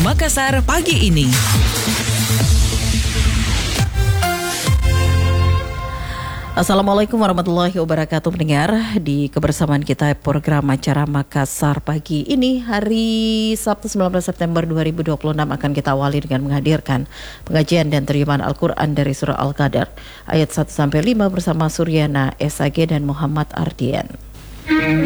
Makassar pagi ini. Assalamualaikum warahmatullahi wabarakatuh pendengar. Di kebersamaan kita program acara Makassar pagi ini hari Sabtu 19 September 2026 akan kita awali dengan menghadirkan pengajian dan terjemahan Al-Quran dari surah Al-Qadar ayat 1-5 bersama Suryana SAG dan Muhammad Ardian.